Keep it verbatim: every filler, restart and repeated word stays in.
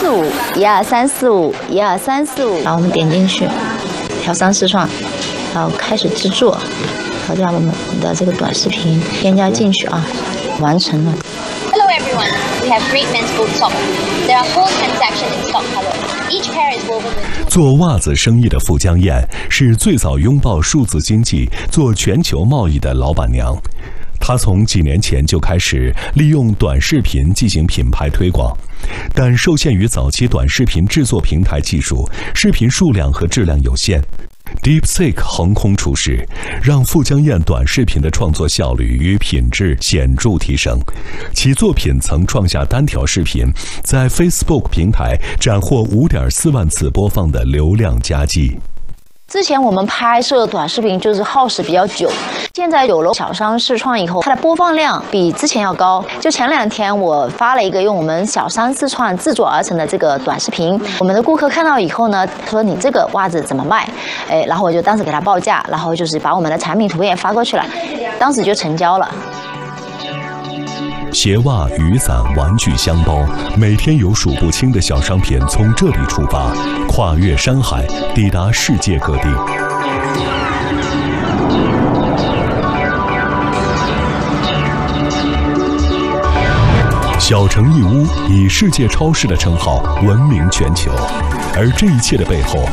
四五，一二三四五，一二三四五。然后我们点进去，调三视窗，然后开始制作，调掉我们的这个短视频，添加进去啊，完成了。 Hello everyone, we have great men's boot top. There are four transactions in stock color. Each pair is woven with. 做袜子生意的傅江燕是最早拥抱数字经济、做全球贸易的老板娘。她从几年前就开始利用短视频进行品牌推广，但受限于早期短视频制作平台技术，视频数量和质量有限。DeepSeek 横空出世，让傅江燕短视频的创作效率与品质显著提升。其作品曾创下单条视频在 Facebook 平台斩获 五点四万次播放的流量佳绩。 之前我们拍摄短视频就是耗时比较久，现在有了小商视创以后，它的播放量比之前要高。就前两天我发了一个用我们小商视创制作而成的这个短视频，我们的顾客看到以后呢，他说你这个袜子怎么卖？哎，然后我就当时给他报价，然后就是把我们的产品图片发过去了，当时就成交了。 鞋袜、雨伞、玩具、箱包，每天有数不清的小商品从这里出发，跨越山海，抵达世界各地。小城义乌以世界超市的称号闻名全球，而这一切的背后，